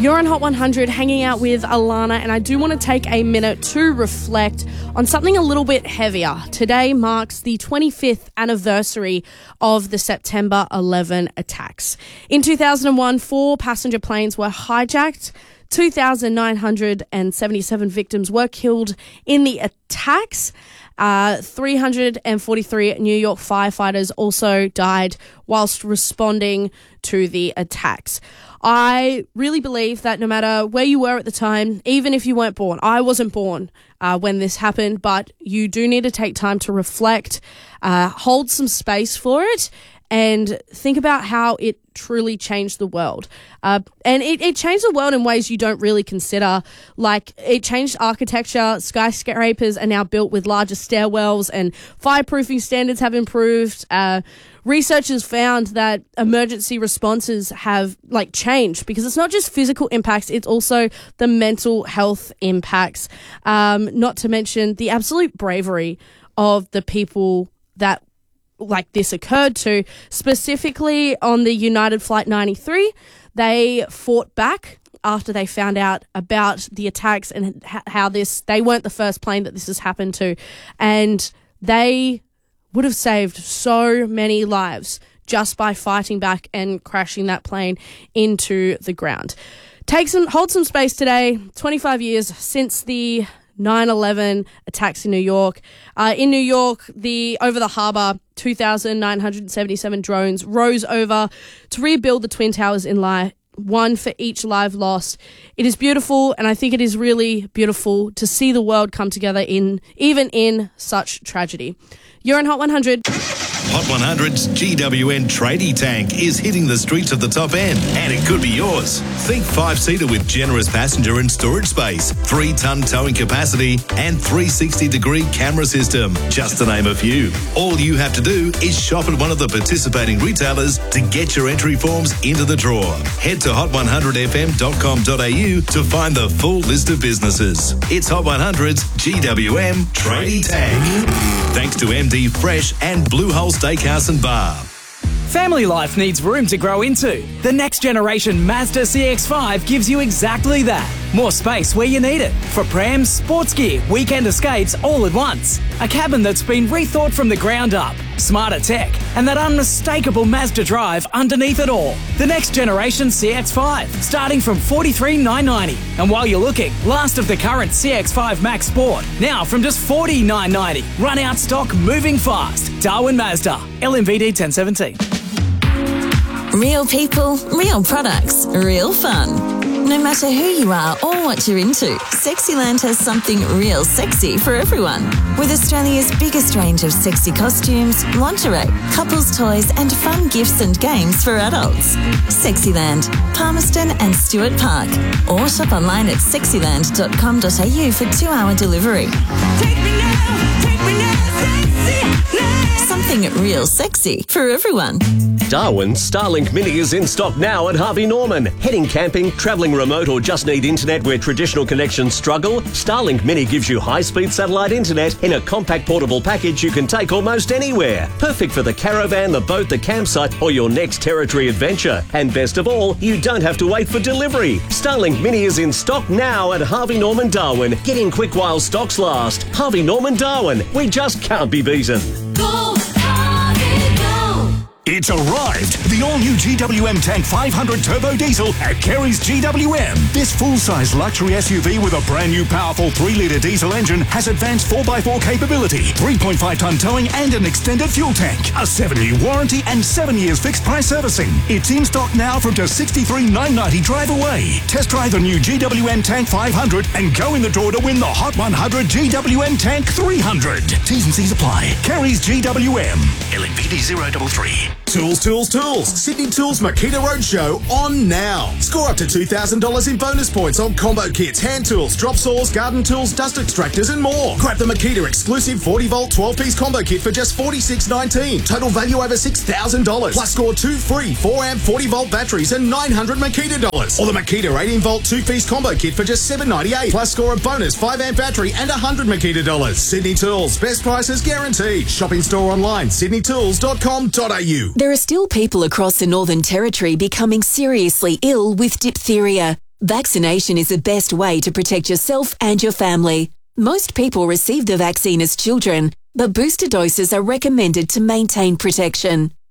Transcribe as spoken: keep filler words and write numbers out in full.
You're on Hot one hundred hanging out with Alana, and I do want to take a minute to reflect on something a little bit heavier. Today marks the twenty-fifth anniversary of the September eleventh attacks. In two thousand one, four passenger planes were hijacked. two thousand nine hundred seventy-seven victims were killed in the attacks. Uh, three hundred forty-three New York firefighters also died whilst responding to the attacks. I really believe that no matter where you were at the time, even if you weren't born, I wasn't born uh, when this happened, but you do need to take time to reflect, uh, hold some space for it, and think about how it truly changed the world. Uh, and it, it changed the world in ways you don't really consider. Like, it changed architecture. Skyscrapers are now built with larger stairwells, and fireproofing standards have improved. Uh, researchers found that emergency responses have, like, changed because it's not just physical impacts, it's also the mental health impacts. Um, not to mention the absolute bravery of the people that like this occurred to, specifically on the United Flight ninety-three. They fought back after they found out about the attacks and how this, they weren't the first plane that this has happened to. And they would have saved so many lives just by fighting back and crashing that plane into the ground. Take some, hold some space today, twenty-five years since the nine eleven attacks in New York. Uh, in New York, the over the harbour, two thousand nine hundred seventy-seven drones rose over to rebuild the Twin Towers in life, one for each life lost. It is beautiful, and I think it is really beautiful to see the world come together in even in such tragedy. You're in Hot one hundred. Hot one hundred's G W N Tradie Tank is hitting the streets of the top end, and it could be yours. Think five-seater with generous passenger and storage space, three-ton towing capacity, and three sixty degree camera system, just to name a few. All you have to do is shop at one of the participating retailers to get your entry forms into the draw. Head to hot one hundred f m dot com dot a u to find the full list of businesses. It's Hot one hundred's G W M Tradie Tank. Thanks to M D Fresh and Blue Hole Steakhouse and Bar. Family life needs room to grow into. The next generation Mazda C X five gives you exactly that. More space where you need it. For prams, sports gear, weekend escapes all at once. A cabin that's been rethought from the ground up. Smarter tech and that unmistakable Mazda drive underneath it all. The next generation C X five, starting from forty-three thousand nine hundred ninety. And while you're looking, last of the current C X five Max Sport, now from just forty thousand nine hundred ninety. Run out stock, moving fast. Darwin Mazda, L M V D ten seventeen. Real people, real products, real fun. No matter who you are or what you're into, Sexyland has something real sexy for everyone. With Australia's biggest range of sexy costumes, lingerie, couples toys and fun gifts and games for adults. Sexyland, Palmerston and Stuart Park. Or shop online at sexyland dot com dot a u for two-hour delivery. Take me now, take me now, Sexyland. Something real sexy for everyone. Darwin's Starlink Mini is in stock now at Harvey Norman. Heading camping, travelling remote or just need internet where traditional connections struggle? Starlink Mini gives you high-speed satellite internet in a compact portable package you can take almost anywhere. Perfect for the caravan, the boat, the campsite or your next territory adventure. And best of all, you don't have to wait for delivery. Starlink Mini is in stock now at Harvey Norman Darwin. Get in quick while stocks last. Harvey Norman Darwin. We just can't be beaten. Go, Harvey, go! It's arrived! The all-new G W M Tank five hundred Turbo Diesel at Kerry's G W M. This full-size luxury S U V with a brand new powerful three litre diesel engine has advanced four by four capability, three point five tonne towing and an extended fuel tank, a seven-year warranty and seven years fixed-price servicing. It's in stock now from just sixty-three thousand nine hundred ninety drive away. Test drive the new G W M Tank five hundred and go in the draw to win the Hot one hundred G W M Tank three hundred. T's and C's apply. Kerry's G W M. L M V D zero three three. Tools, tools, tools. Sydney Tools Makita Roadshow on now. Score up to two thousand dollars in bonus points on combo kits, hand tools, drop saws, garden tools, dust extractors and more. Grab the Makita exclusive forty volt twelve piece combo kit for just forty-six nineteen. Total value over six thousand dollars. Plus score two free four amp forty volt batteries and nine hundred Makita dollars. Or the Makita eighteen volt two piece combo kit for just seven ninety-eight. Plus score a bonus five amp battery and one hundred Makita dollars. Sydney Tools. Best prices guaranteed. Shopping store online sydney tools dot com dot a u. There are still people across the Northern Territory becoming seriously ill with diphtheria. Vaccination is the best way to protect yourself and your family. Most people receive the vaccine as children, but booster doses are recommended to maintain protection.